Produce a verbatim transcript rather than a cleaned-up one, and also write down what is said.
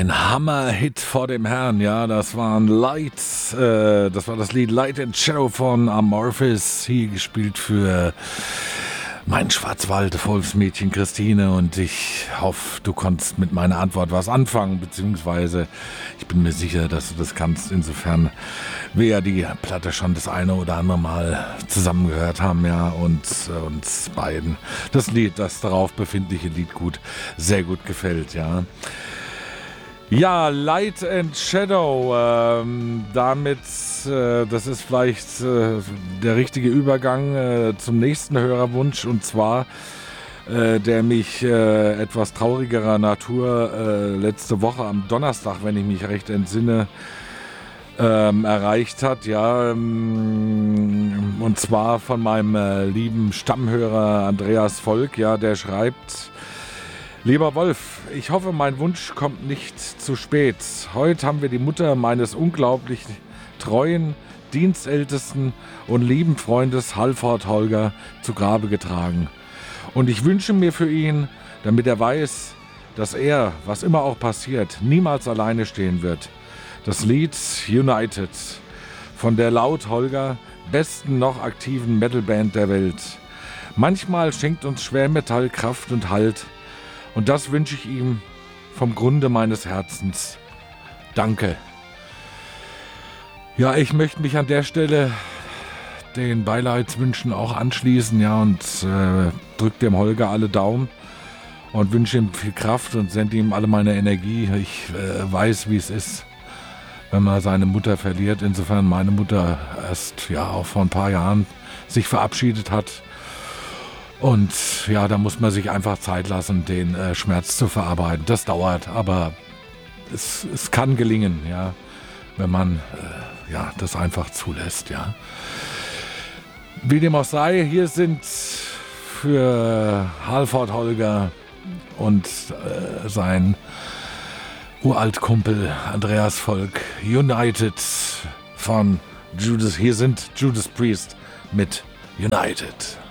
Ein Hammer-Hit vor dem Herrn, ja, das waren Lights, äh, das war das Lied Light and Shadow von Amorphis, hier gespielt für mein Schwarzwald-Volksmädchen Christine, und ich hoffe, du konntest mit meiner Antwort was anfangen, beziehungsweise ich bin mir sicher, dass du das kannst, insofern wir ja die Platte schon das eine oder andere Mal zusammengehört haben, ja, und uns beiden das Lied, das darauf befindliche Lied gut, sehr gut gefällt, ja. Ja, Light and Shadow, ähm, damit, äh, das ist vielleicht äh, der richtige Übergang äh, zum nächsten Hörerwunsch, und zwar äh, der mich äh, etwas traurigerer Natur äh, letzte Woche am Donnerstag, wenn ich mich recht entsinne, ähm, erreicht hat, ja, ähm, und zwar von meinem äh, lieben Stammhörer Andreas Volk, ja, der schreibt: Lieber Wolf, ich hoffe, mein Wunsch kommt nicht zu spät. Heute haben wir die Mutter meines unglaublich treuen, dienstältesten und lieben Freundes Halford Holger zu Grabe getragen. Und ich wünsche mir für ihn, damit er weiß, dass er, was immer auch passiert, niemals alleine stehen wird, das Lied United von der laut Holger besten noch aktiven Metalband der Welt. Manchmal schenkt uns Schwermetall Kraft und Halt, und das wünsche ich ihm vom Grunde meines Herzens. Danke. Ja, ich möchte mich an der Stelle den Beileidswünschen auch anschließen, ja, und äh, drücke dem Holger alle Daumen und wünsche ihm viel Kraft und sende ihm alle meine Energie. Ich äh, weiß, wie es ist, wenn man seine Mutter verliert. Insofern meine Mutter erst ja auch vor ein paar Jahren sich verabschiedet hat. Und ja, da muss man sich einfach Zeit lassen, den äh, Schmerz zu verarbeiten. Das dauert, aber es, es kann gelingen, ja, wenn man äh, ja, das einfach zulässt, ja. Wie dem auch sei, hier sind für Halford Holger und äh, sein Uraltkumpel Andreas Volk United von Judas. Hier sind Judas Priest mit United.